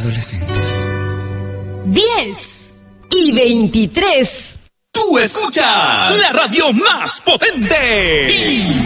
adolescentes. 10:23. Tú escuchas la radio más potente.